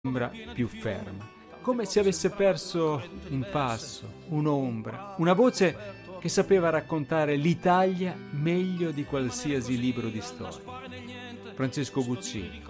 sembra più ferma, come se avesse perso un passo, un'ombra, una voce che sapeva raccontare l'Italia meglio di qualsiasi libro di storia. Francesco Guccini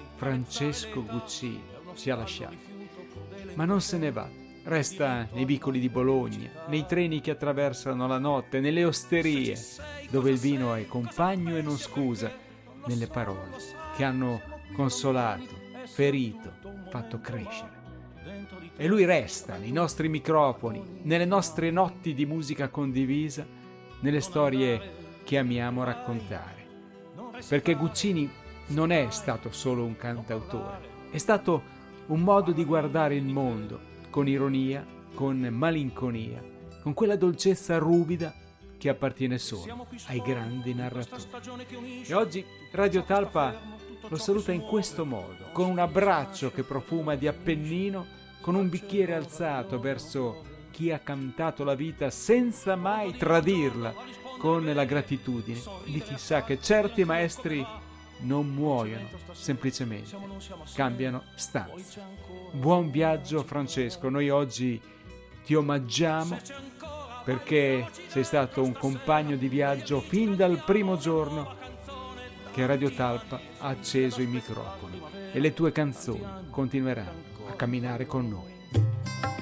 ci ha lasciati, ma non se ne va. Resta nei vicoli di Bologna, nei treni che attraversano la notte, nelle osterie, dove il vino è compagno e non scusa, nelle parole che hanno consolato, ferito, fatto crescere. E lui resta nei nostri microfoni, nelle nostre notti di musica condivisa, nelle storie che amiamo raccontare. Perché Guccini non è stato solo un cantautore, è stato un modo di guardare il mondo, con ironia, con malinconia, con quella dolcezza ruvida che appartiene solo ai grandi narratori. E oggi Radio Talpa lo saluta in questo modo, con un abbraccio che profuma di Appennino, con un bicchiere alzato verso chi ha cantato la vita senza mai tradirla, con la gratitudine di chi sa che certi maestri non muoiono, semplicemente cambiano stanza. Buon viaggio Francesco, noi oggi ti omaggiamo perché sei stato un compagno di viaggio fin dal primo giorno che Radio Talpa ha acceso i microfoni e le tue canzoni continueranno a camminare con noi.